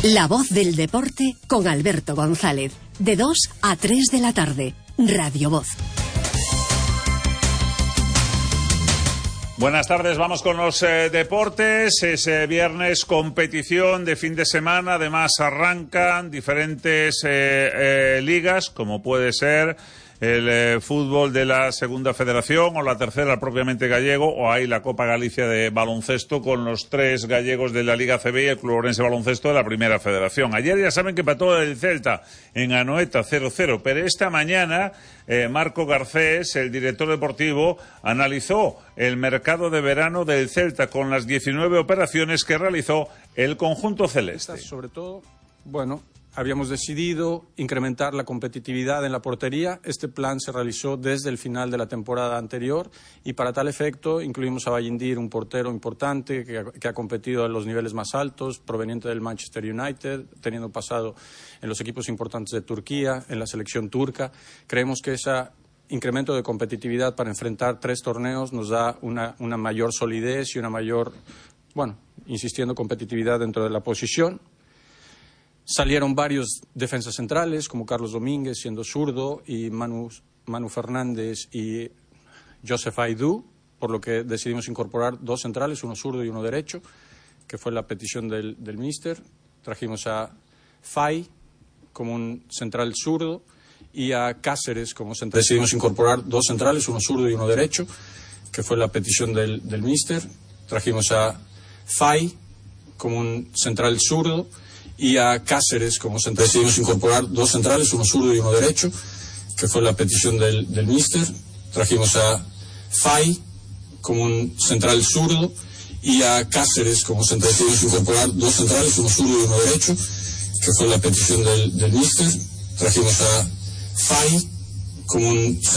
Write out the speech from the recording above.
La voz del deporte con Alberto González. De 2 a 3 de la tarde. Radio Voz. Buenas tardes, vamos con los deportes. Es viernes, competición de fin de semana. Además arrancan diferentes ligas, como puede ser el fútbol de la Segunda Federación o la tercera propiamente gallego, o hay la Copa Galicia de baloncesto con los 3 gallegos de la Liga CB y el Club Ourense Baloncesto de la Primera Federación. Ayer ya saben que empató el Celta en Anoeta 0-0, pero esta mañana Marco Garcés, el director deportivo, analizó el mercado de verano del Celta con las 19 operaciones que realizó el conjunto celeste. Sobre todo, habíamos decidido incrementar la competitividad en la portería. Este plan se realizó desde el final de la temporada anterior y para tal efecto incluimos a Bayindir, un portero importante que ha competido a los niveles más altos, proveniente del Manchester United, teniendo pasado en los equipos importantes de Turquía, en la selección turca. Creemos que ese incremento de competitividad para enfrentar 3 torneos nos da una mayor solidez y una mayor, insistiendo, competitividad dentro de la posición. Salieron varios defensas centrales, como Carlos Domínguez, siendo zurdo, y Manu Fernández y Joseph Aidú, por lo que decidimos incorporar 2 centrales, uno zurdo y uno derecho, que fue la petición del míster. Trajimos a Fay como un central zurdo y a Cáceres como central. Decidimos incorporar 2 centrales, uno zurdo y uno derecho, que fue la petición del míster. Trajimos a Fay como un central zurdo y a Cáceres como central. Decidimos incorporar 2 centrales, uno zurdo y uno derecho, que fue la petición del míster. Trajimos a Fay como un central zurdo y a Cáceres como central. Decidimos incorporar 2 centrales, uno zurdo y uno derecho, que fue la petición del míster. Trajimos a Fay como un